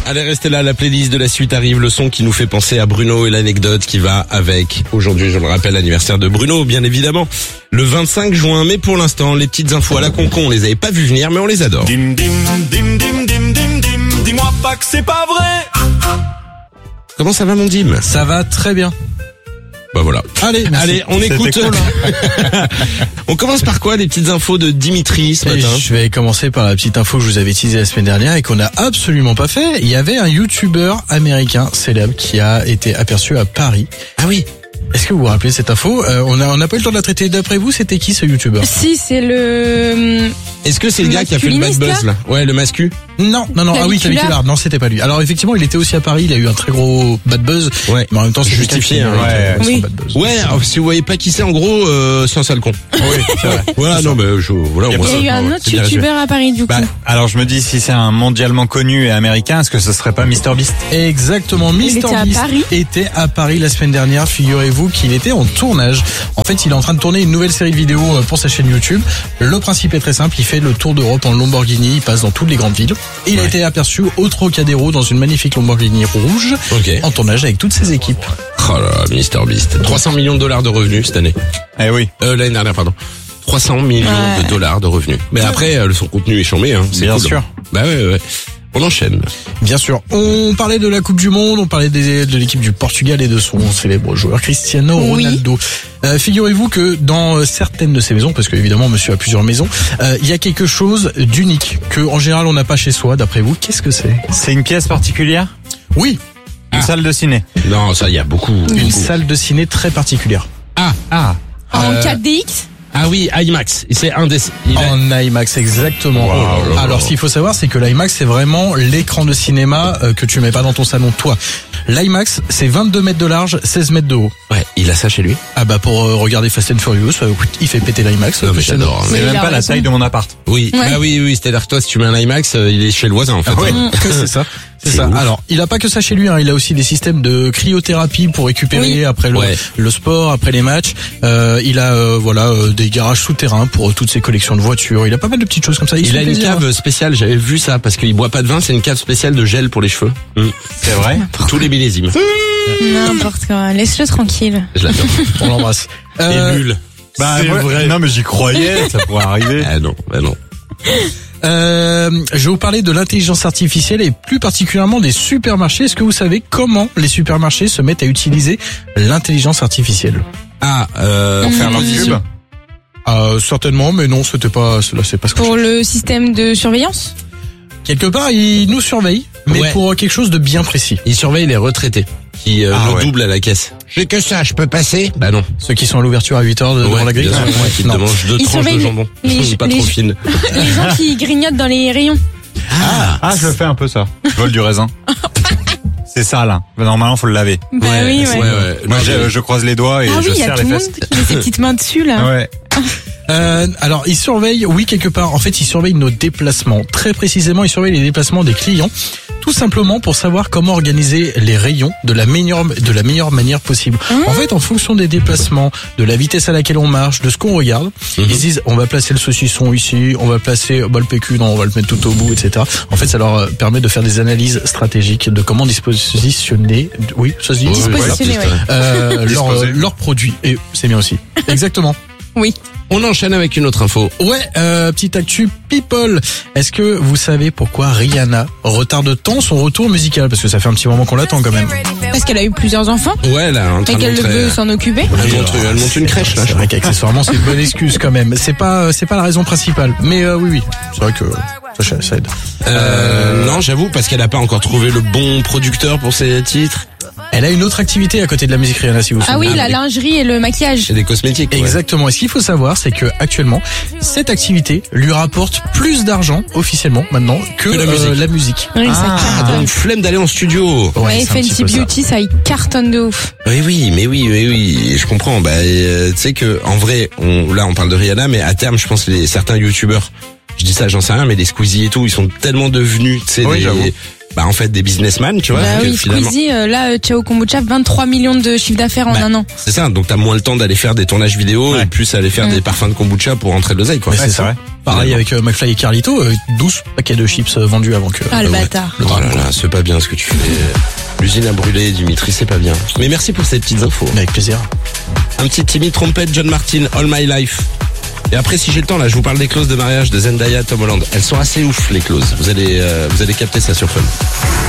Allez, restez là, la playlist de la suite arrive, le son qui nous fait penser à Bruno et l'anecdote qui va avec. Aujourd'hui, je le rappelle, l'anniversaire de Bruno, bien évidemment, le 25 juin. Mais pour l'instant, les petites infos à la concon, on les avait pas vues venir, mais on les adore. Dim dim dim dim dim dim dim, dis-moi pas que c'est pas vrai. Comment ça va, mon Dim? Ça va très bien. Bah voilà. Allez, on écoute. Cool, hein. On commence par quoi, les petites infos de Dimitri ce matin? Je vais commencer par la petite info que je vous avais teasée la semaine dernière et qu'on n'a absolument pas fait. Il y avait un YouTuber américain célèbre qui a été aperçu à Paris. Ah oui. Est-ce que vous vous rappelez cette info? On n'a pas eu le temps de la traiter. D'après vous, c'était qui ce YouTuber? Si, c'est le... Est-ce que c'est le gars qui a fait le bad buzz là? Ouais, le mascu. Non. Ah oui, Claviculaire. Non, c'était pas lui. Alors effectivement, il était aussi à Paris. Il a eu un très gros bad buzz. Ouais. Mais en même temps, c'est justifié. Oui. bad buzz. Ouais. Alors, si vous voyez pas qui c'est, en gros, c'est un sale con. Oui, c'est vrai. Voilà, non, mais voilà. Il y a eu un autre YouTuber à Paris, du coup. Alors je me dis, si c'est un mondialement connu et américain, est-ce que ce serait pas MrBeast? Exactement. Il était à MrBeast Paris. était à Paris la semaine dernière. Figurez-vous qu'il était en tournage. En fait, il est en train de tourner une nouvelle série de vidéos pour sa chaîne YouTube. Le principe est très simple. Il fait le tour d'Europe en Lamborghini. Il passe dans toutes les grandes villes. Et il a été aperçu au Trocadéro dans une magnifique Lamborghini rouge. Ok. En tournage avec toutes ses équipes. Oh là là, MrBeast. 300 millions de dollars de revenus cette année. Eh oui. L'année dernière, pardon. 300 millions de dollars de revenus. Mais après, son contenu est chambé, hein. C'est Bien cool. sûr. Bah ouais. On enchaîne. Bien sûr. On parlait de la Coupe du Monde, on parlait de l'équipe du Portugal et de son célèbre joueur Cristiano Ronaldo. Figurez-vous que dans certaines de ces maisons, parce que évidemment monsieur a plusieurs maisons, il y a quelque chose d'unique que en général on n'a pas chez soi. D'après vous, qu'est-ce que c'est? C'est une pièce particulière? Oui, Une salle de ciné? Non, ça, il y a beaucoup. une salle de ciné très particulière. En 4DX. Ah oui, IMAX. C'est un des... En IMAX, exactement. Wow. Alors, ce qu'il faut savoir, c'est que l'IMAX, c'est vraiment l'écran de cinéma que tu mets pas dans ton salon, toi. L'IMAX, c'est 22 mètres de large, 16 mètres de haut. Ouais, il a ça chez lui. Ah bah pour regarder Fast and Furious, il fait péter l'IMAX. Non, mais j'adore. C'est Mais même il a pas la raison. taille de mon appart. Oui, Ouais. bah oui. C'est-à-dire que toi, si tu mets un IMAX, il est chez le voisin, en fait. C'est ça. C'est C'est ça. ouf. Alors, il a pas que ça chez lui, hein. Il a aussi des systèmes de cryothérapie pour récupérer après le sport, après les matchs. Il a des garages souterrains pour toutes ses collections de voitures. Il a pas mal de petites choses comme ça. Il a une cave spéciale, j'avais vu ça, parce qu'il boit pas de vin, c'est une cave spéciale de gel pour les cheveux. C'est vrai? Tous les millésimes. N'importe quoi. Laisse-le tranquille. Je l'adore. On l'embrasse. Et nul. C'est vrai. Non mais j'y croyais, ça pourrait arriver. Ah non, bah non. Je vais vous parler de l'intelligence artificielle et plus particulièrement des supermarchés. Est-ce que vous savez comment les supermarchés se mettent à utiliser l'intelligence artificielle? Pour faire leur pub? Certainement, mais non, c'est pas ce que Pour le système de surveillance. quelque part, ils nous surveillent, mais Ouais. pour quelque chose de bien précis. Il surveille les retraités qui doublent à la caisse. J'ai que ça, je peux passer? Bah non. Ceux qui sont à l'ouverture à 8h devant la grille. bien sûr, Ouais, qui te non. mangent 2 Ils tranches de surveillent jambon. les- Pas les- trop fines. Les gens qui grignotent dans les rayons. Ah, je le fais un peu ça. Je vole du raisin. C'est ça là. Normalement, faut le laver. Bah oui, ouais. Moi, Non, je croise les doigts et Ah je oui, il y a serre tout les le monde fesses. qui met ses petites mains dessus, là. Ouais. Alors, ils surveillent, oui, quelque part. En fait, ils surveillent nos déplacements. Très précisément, ils surveillent les déplacements des clients. Tout simplement pour savoir comment organiser les rayons de la meilleure manière possible. En fait, en fonction des déplacements, de la vitesse à laquelle on marche, de ce qu'on regarde, ils se disent, on va placer le saucisson ici, on va placer le PQ, non, on va le mettre tout au bout, etc. En fait, ça leur permet de faire des analyses stratégiques de comment dispositionner, oui, ça se dit, Dispositionner, ouais. leurs produits. Et c'est bien aussi. Exactement. Oui. On enchaîne avec une autre info. Ouais, petite actu people. Est-ce que vous savez pourquoi Rihanna retarde tant son retour musical? Parce que ça fait un petit moment qu'on l'attend quand même. Parce qu'elle a eu plusieurs enfants Ouais, là, en train et de qu'elle montrer... veut s'en occuper. Elle monte une crèche, là. C'est vrai qu'accessoirement c'est une bonne excuse quand même. C'est pas la raison principale. Mais oui, c'est vrai que ça aide. Non, j'avoue, parce qu'elle a pas encore trouvé le bon producteur pour ses titres. Elle a une autre activité à côté de la musique Rihanna, si vous vous Ah souvenez. oui, la lingerie et le maquillage. C'est des cosmétiques. ouais. Exactement. Et ce qu'il faut savoir, c'est que actuellement, cette activité lui rapporte plus d'argent officiellement maintenant que la musique. Oui, ça Ah, cartonne. donc flemme d'aller en studio. Ouais, c'est un petit Fenty peu ça. Beauty, ça y cartonne de ouf. Oui, je comprends. Bah, tu sais que en vrai, on parle de Rihanna, mais à terme, je pense que certains youtubeurs, je dis ça, j'en sais rien, mais les Squeezie et tout, ils sont tellement devenus, tu sais, Oui, j'avoue. en fait, des businessmen, tu vois. Bah que oui, finalement, Squeezie, là, Ciao Kombucha, 23 millions de chiffre d'affaires en un an. c'est ça. Donc t'as moins le temps d'aller faire des tournages vidéo et plus aller faire des parfums de kombucha pour rentrer de l'oseille, quoi. Ouais, c'est ça. vrai. Pareil avec McFly et Carlito, 12 paquets de chips vendus avant que... Ah, le Ouais. bâtard. Oh là là, c'est pas bien ce que tu fais. L'usine a brûlé, Dimitri, c'est pas bien. Mais merci pour ces petites infos. Mais avec plaisir. Un petit Timmy trompette, John Martin, All My Life. Et après, si j'ai le temps, là, je vous parle des clauses de mariage de Zendaya, Tom Holland. Elles sont assez ouf, les clauses. Vous allez capter ça sur Fun.